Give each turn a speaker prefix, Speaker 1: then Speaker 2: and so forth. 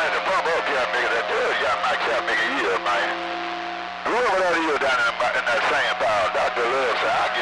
Speaker 1: man, the pump up here, nigga, that tell y'all my cap nigga here, man. Whoever that is down in that same pile, Dr. Love said, I'll get